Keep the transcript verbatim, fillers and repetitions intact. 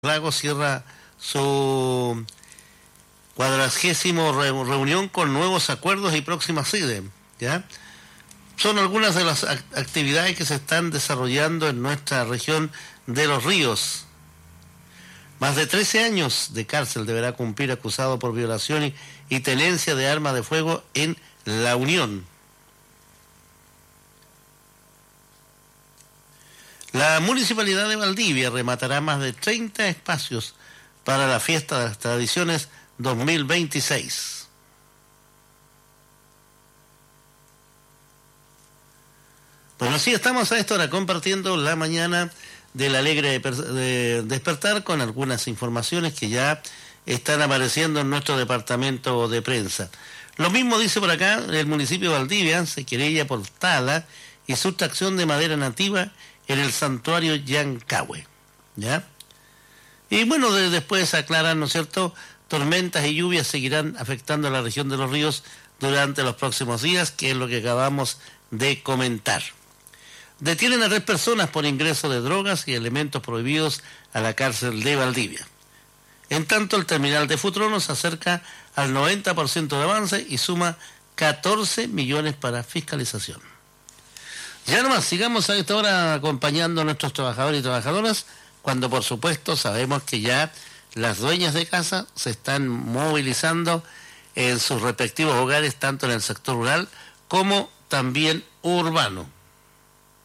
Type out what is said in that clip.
Lago cierra su cuadragésimo re- reunión con nuevos acuerdos y próxima sede, ¿ya? Son algunas de las ac- actividades que se están desarrollando en nuestra región de Los Ríos. Más de trece años de cárcel deberá cumplir acusado por violación y, y tenencia de arma de fuego en La Unión. La Municipalidad de Valdivia rematará más de treinta espacios para la Fiesta de las Tradiciones dos mil veintiséis. Bueno, sí, estamos a esta hora compartiendo la mañana del alegre de despertar con algunas informaciones que ya están apareciendo en nuestro departamento de prensa. Lo mismo dice por acá, el municipio de Valdivia se querella por tala y sustracción de madera nativa en el santuario Yancahue, ¿ya? Y bueno, de, después aclaran, ¿no es cierto?, tormentas y lluvias seguirán afectando a la región de Los Ríos durante los próximos días, que es lo que acabamos de comentar. Detienen a tres personas por ingreso de drogas y elementos prohibidos a la cárcel de Valdivia. En tanto, el terminal de Futrono se acerca al noventa por ciento de avance y suma catorce millones para fiscalización. Ya nomás, sigamos a esta hora acompañando a nuestros trabajadores y trabajadoras, cuando por supuesto sabemos que ya las dueñas de casa se están movilizando en sus respectivos hogares, tanto en el sector rural como también urbano.